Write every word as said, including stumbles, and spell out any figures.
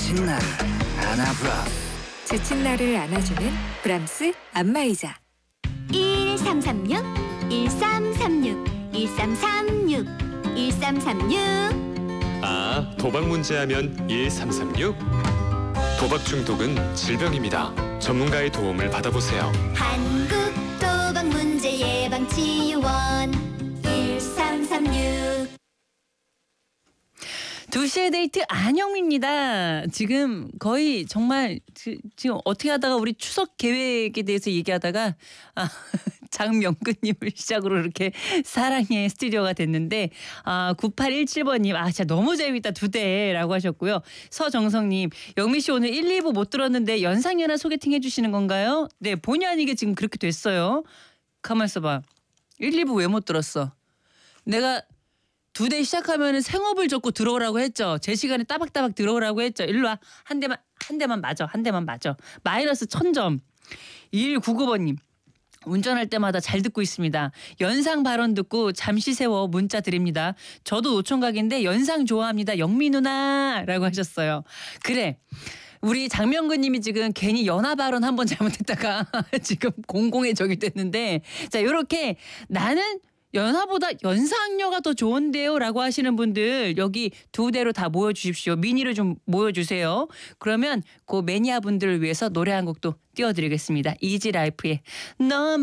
지친 나를 안아브라. 지친 나를 안아주는 브람스 안마의자. 일삼삼육 일삼삼육 일삼삼육 일삼삼육. 아, 도박 문제하면 일삼삼육? 도박 중독은 질병입니다. 전문가의 도움을 받아보세요. 한국 도박 문제 예방 지원 일삼삼육. 두 시의 데이트 안영미입니다. 지금 거의 정말 지, 지금 어떻게 하다가 우리 추석 계획에 대해서 얘기하다가 아, 장명근님을 시작으로 이렇게 사랑의 스튜디오가 됐는데 아, 구팔일칠 번님 아 진짜 너무 재밌다 두 대라고 하셨고요. 서정성님 영미 씨 오늘 일, 이 부 못 들었는데 연상연하 소개팅 해주시는 건가요? 네 본의 아니게 지금 그렇게 됐어요. 가만 있어봐. 일, 이 부 왜 못 들었어? 내가 두 대 시작하면 생업을 접고 들어오라고 했죠. 제 시간에 따박따박 들어오라고 했죠. 일로 와. 한 대만 한 대만 맞아. 한 대만 맞아. 마이너스 천 점. 일일구구 번님. 운전할 때마다 잘 듣고 있습니다. 연상 발언 듣고 잠시 세워 문자 드립니다. 저도 노총각인데 연상 좋아합니다. 영미 누나라고 하셨어요. 그래. 우리 장명근 님이 지금 괜히 연하 발언 한번 잘못했다가 지금 공공에 적이 됐는데 자, 요렇게 나는 연하보다 연상녀가 더 좋은데요 라고 하시는 분들 여기 두 대로 다 모여주십시오. 미니로 좀 모여주세요. 그러면 그 매니아 분들을 위해서 노래 한 곡도 띄워드리겠습니다. 이지라이프의 너